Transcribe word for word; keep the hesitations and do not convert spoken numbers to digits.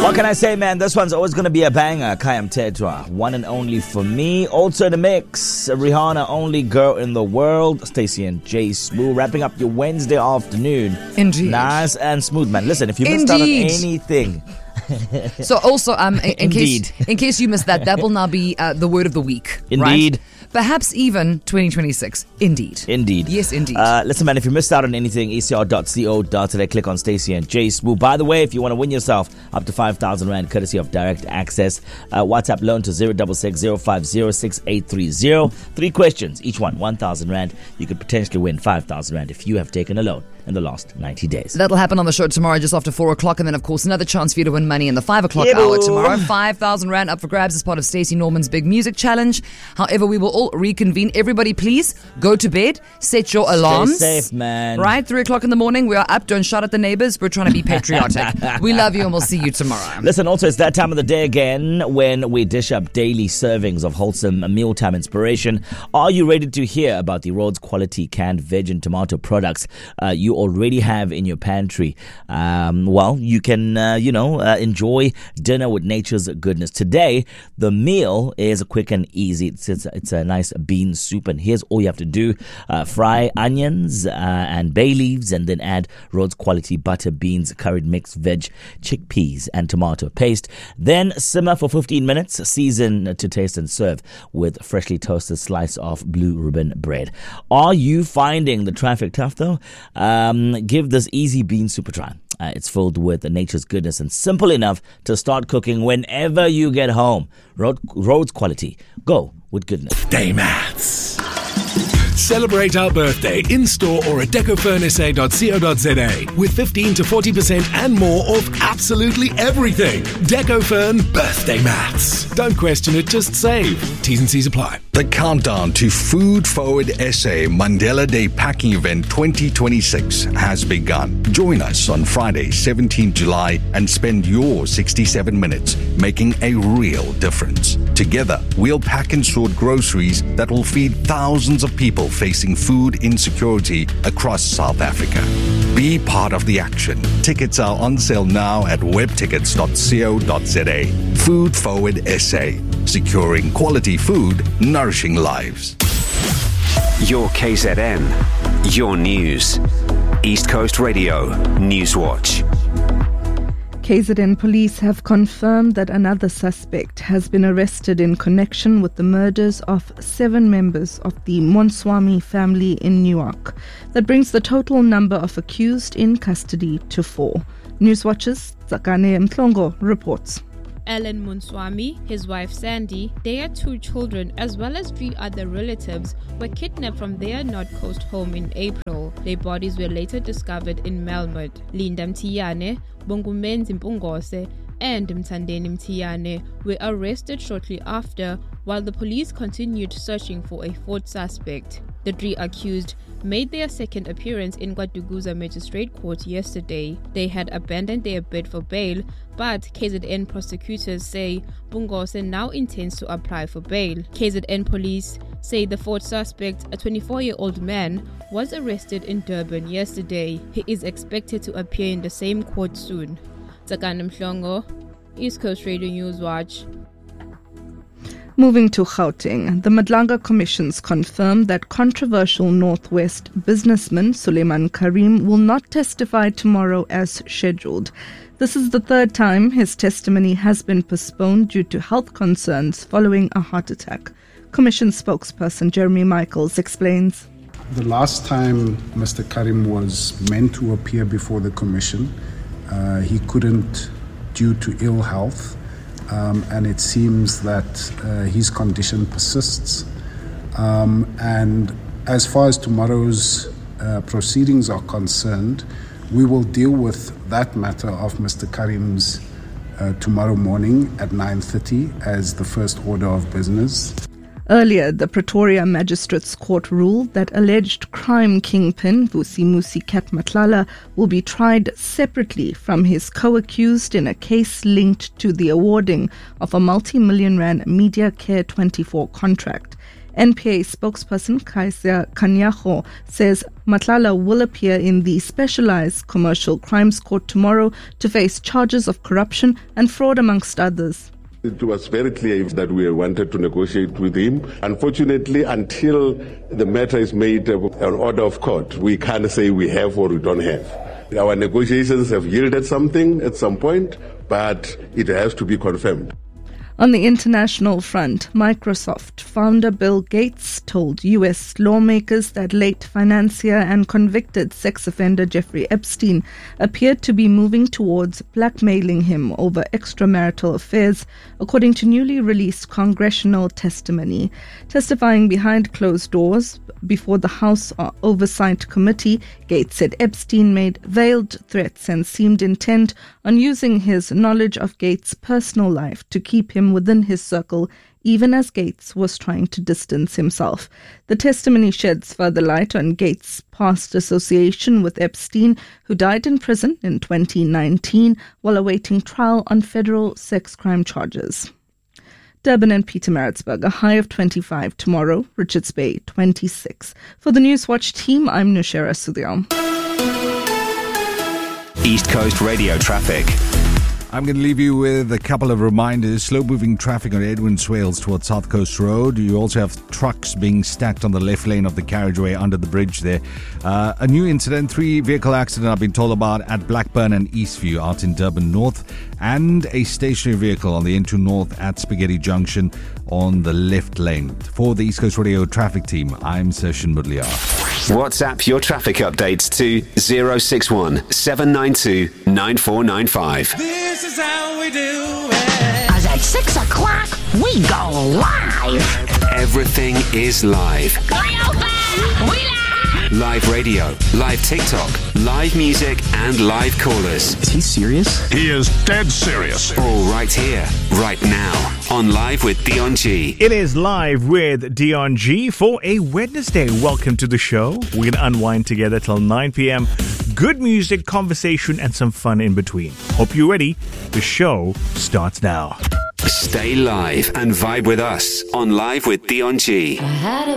What can I say, man? This one's always going to be a banger. Kayam Tetra, one and only for me. Also in the mix, Rihanna, only girl in the world. Stacey and Jay Smooth, wrapping up your Wednesday afternoon. Indeed. Nice and smooth, man. Listen, if you missed Indeed. out on anything... So also, um, in, in Indeed. case in case you missed that, that will now be uh, the word of the week. Indeed. Right? Perhaps even twenty twenty-six. Indeed. Indeed. Yes, indeed. Uh, listen, man, if you missed out on anything, e c r dot co dot z a, click on Stacey and Jay Smooth. By the way, if you want to win yourself up to five thousand rand courtesy of Direct Access, uh, WhatsApp loan to zero six six zero five zero six eight three zero. Three questions, each one one thousand rand. You could potentially win five thousand rand if you have taken a loan in the last ninety days. That'll happen on the show tomorrow just after four o'clock. And then, of course, another chance for you to win money in the five o'clock Yeah, hour boo. tomorrow. five thousand rand up for grabs as part of Stacey Norman's Big Music Challenge. However, we will all reconvene. Everybody, please go to bed. Set your alarms. Stay safe, man. Right? three o'clock in the morning. We are up. Don't shout at the neighbors. We're trying to be patriotic. We love you and we'll see you tomorrow. Listen, also, it's that time of the day again when we dish up daily servings of wholesome mealtime inspiration. Are you ready to hear about the Rhodes quality canned veg and tomato products uh, you already have in your pantry? Um, well, you can, uh, you know, uh, enjoy dinner with nature's goodness. Today, the meal is quick and easy. It's, it's, it's a nice bean soup, and here's all you have to do. Uh, fry onions uh, and bay leaves, and then add Rhodes quality butter, beans, curried mixed veg, chickpeas, and tomato paste. Then simmer for fifteen minutes, season to taste, and serve with freshly toasted slice of blue ribbon bread. Are you finding the traffic tough though? Um, give this easy bean soup a try. Uh, it's filled with nature's goodness and simple enough to start cooking whenever you get home. Rhodes, Rhodes quality. Go with goodness. Day Maths. Celebrate our birthday in-store or at deco furn s a dot co dot z a with fifteen to forty percent and more off absolutely everything. DecoFern Birthday Maths. Don't question it, just save. T's and C's apply. The countdown to Food Forward S A Mandela Day Packing Event twenty twenty-six has begun. Join us on Friday, seventeenth July, and spend your sixty-seven minutes making a real difference. Together, we'll pack and sort groceries that will feed thousands of people facing food insecurity across South Africa. Be part of the action. Tickets are on sale now at web tickets dot co dot z a. Food Forward S A. Securing quality food, nourishing lives. Your K Z N. Your news. East Coast Radio. Newswatch. K Z N police have confirmed that another suspect has been arrested in connection with the murders of seven members of the Monswami family in Newark. That brings the total number of accused in custody to four. Newswatch's Zakane Mtlongo reports. Alan Monswami, his wife Sandy, their two children, as well as three other relatives, were kidnapped from their North Coast home in April. Their bodies were later discovered in Melmoth. Linda Mtiyane, Bongumenzi Mpungose, and Mtandeni Mtiyane were arrested shortly after, while the police continued searching for a fourth suspect. The three accused made their second appearance in KwaDukuza Magistrate Court yesterday. They had abandoned their bid for bail, but K Z N prosecutors say Bungose now intends to apply for bail. K Z N police say the fourth suspect, a twenty-four-year-old man, was arrested in Durban yesterday. He is expected to appear in the same court soon. Tsakani Mhlongo, East Coast Radio Newswatch. Moving to Gauteng, the Madlanga Commissions confirmed that controversial Northwest businessman Suleiman Karim will not testify tomorrow as scheduled. This is the third time his testimony has been postponed due to health concerns following a heart attack. Commission spokesperson Jeremy Michaels explains. The last time Mister Karim was meant to appear before the Commission, uh, he couldn't due to ill health. Um, and it seems that uh, his condition persists. Um, and as far as tomorrow's uh, proceedings are concerned, we will deal with that matter of Mister Karim's uh, tomorrow morning at nine thirty as the first order of business. Earlier, the Pretoria Magistrates Court ruled that alleged crime kingpin Vusi Musi Kat Matlala will be tried separately from his co-accused in a case linked to the awarding of a multi-million rand Media Care twenty-four contract. N P A spokesperson Kaisia Kanyaho says Matlala will appear in the Specialized Commercial Crimes Court tomorrow to face charges of corruption and fraud amongst others. It was very clear that we wanted to negotiate with him. Unfortunately, until the matter is made an order of court, we can't say we have or we don't have. Our negotiations have yielded something at some point, but it has to be confirmed. On the international front, Microsoft founder Bill Gates told U S lawmakers that late financier and convicted sex offender Jeffrey Epstein appeared to be moving towards blackmailing him over extramarital affairs, according to newly released congressional testimony. Testifying behind closed doors before the House Oversight Committee, Gates said Epstein made veiled threats and seemed intent on using his knowledge of Gates' personal life to keep him within his circle, even as Gates was trying to distance himself. The testimony sheds further light on Gates' past association with Epstein, who died in prison in twenty nineteen while awaiting trial on federal sex crime charges. Durban and Pietermaritzburg, a high of twenty-five tomorrow. Richards Bay, twenty-six. For the Newswatch team, I'm Nushera Sudhyam. East Coast Radio traffic. I'm going to leave you with a couple of reminders. Slow-moving traffic on Edwin Swales towards South Coast Road. You also have trucks being stacked on the left lane of the carriageway under the bridge there. Uh, a new incident, three-vehicle accident I've been told about at Blackburn and Eastview out in Durban North. And a stationary vehicle on the N two North at Spaghetti Junction on the left lane. For the East Coast Radio traffic team, I'm Session Mudliar. WhatsApp your traffic updates to zero six one seven nine two nine four nine five. This is how we do it. Cause at six o'clock, we go live. Everything is live. Open, we live. Live radio, live TikTok, live music, and live callers. Is he serious? He is dead serious. All right here, right now, on Live with Dion G. It is Live with Dion G for a Wednesday. Welcome to the show. We're going to unwind together till nine p.m. Good music, conversation, and some fun in between. Hope you're ready. The show starts now. Stay live and vibe with us on Live with Dion G.